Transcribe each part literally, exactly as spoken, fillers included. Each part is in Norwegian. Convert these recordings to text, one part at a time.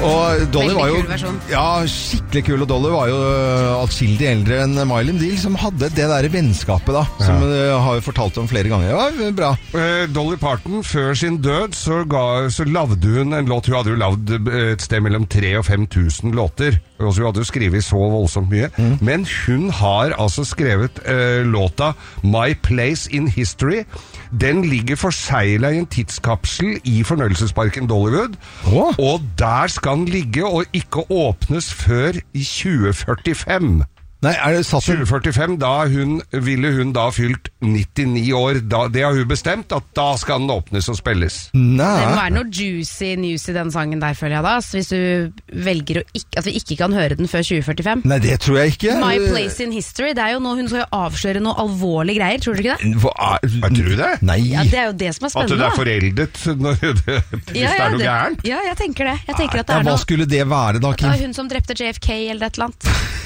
Og Dolly Veldig var jo kul versjon. Ja, skikkelig kul. Og Dolly var jo atskillig eldre enn Miley Deal, som hadde det der vennskapet da, som ja. har jo fortalt om flere ganger. Det var bra. Uh, Dolly Parton, før sin død, så, ga, så lavde hun en låt. Hun hadde jo lavd et sted mellom tre og fem tusen låter. Og hun hadde jo skrevet så voldsomt mye. Mm. Men hun har altså skrevet uh, låta My Place in History. Den ligger forseglet i en tidskapsel i fornøyelsesparken Dollywood. Oh. Og der skal den ligge og ikke åpnes før i tjue førtifem. Nei, er det satt tjue førtifem, da hun, ville hun da fylt nittini år. Da, det har hun bestemt, at da skal den åpnes og spilles. Nei. Det må være noe juicy news i den sangen der, føler jeg da. Så hvis du velger å ikke, at vi ikke kan høre den før tjue førtifem. Nei, det tror jeg ikke. My Place in History, det er jo noe hun skal jo avsløre noe alvorlige greier, tror du ikke det? Hva er, Hva tror du det? Nei. Ja, det er jo det som er spennende. At det er foreldet når det, hvis ja, ja, det er noe det, gærent? Ja, jeg tenker det. Jeg tenker at det ja, er hva noe... skulle det være da, Kim? Det var hun som drepte J F K eller et eller annet.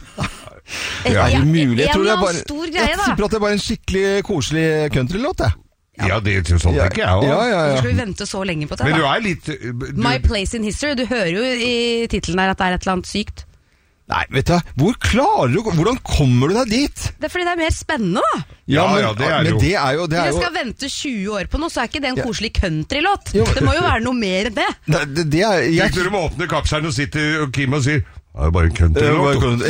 Ja, er det mulig? Jeg tror det er bare, stor greie, jeg tipper at det er bare en skikkelig koselig countrylåt, jeg. Ja, det er sånn tenker jeg også. Ja, ja, ja. Hvorfor skal vi vente så lenge på det? Men du da? er litt... Du... My Place in History, du hører jo i titelen der at det er et eller annet sykt. Nei, vet du, hvor klarer du, hvordan kommer du deg dit? Det er fordi det er mer spennende da. Ja, men, ja, det er men jo. det er jo... Det er Hvis jeg jo... skal vente tjue år på noe, så er ikke det en Ja. koselig countrylåt. Jo. Det må jo være noe mer enn det. Det, det, det er... Jeg... Når du må åpne kapselen og sitter Kim og sier det er bare en countrylåt.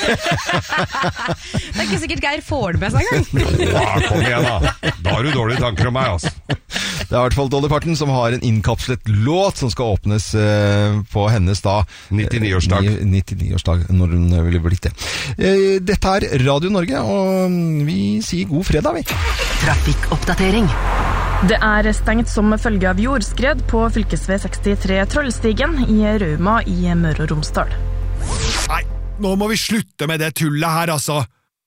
Det er ikke sikkert Geir får det med seg en gang. Ja, kom igjen da. Da har du dårlige tanker om meg, altså. Det er i hvert fall Dolly Parton som har en innkapslet låt som skal åpnes uh, på hennes da nittini-årsdag. nittini-årsdag, når hun ville blitt det. Uh, dette er Radio Norge, og vi sier god fredag, vi. Trafikkoppdatering. Det er stengt som følge av jordskred på fylkesvei sekstitre Trollstigen i Rauma i Møre og Romsdal. Nei, nå må vi slutte med det tullet her, altså.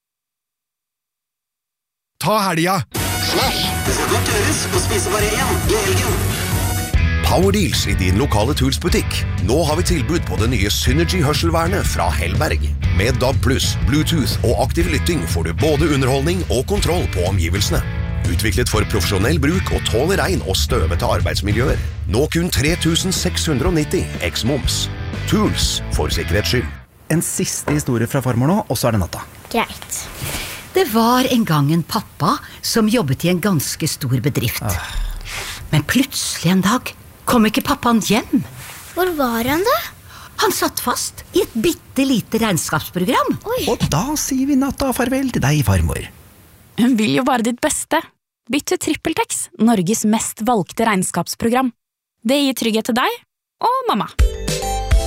Ta helga. Slash, det skal godt gjøres å spise bare én i helgen. Power Deals i din lokale Tools-butikk. Nå har vi tilbud på det nye Synergy-hørselvernet fra Hellberg. Med D A B pluss, Bluetooth og aktiv lytting får du både underholdning og kontroll på omgivelsene. Utviklet for profesjonell bruk og tåler regn og støvete arbeidsmiljøer. Nå kun tre tusen seks hundre nitti eks-moms. Tools, for sikkerhets skyld. En siste historie fra farmor nå, og så er det natta. Greit. Det var en gang en pappa som jobbet i en ganske stor bedrift. Ah. Men plutselig en dag kom ikke pappaen hjem. Hvor var han da? Han satt fast i et bittelite regnskapsprogram. Oi. Og da sier vi natta farvel til deg, farmor. Hun vil jo bare ditt beste. Bytt til TrippelTex, Norges mest valgte regnskapsprogram. Det gir trygghet til deg og mamma.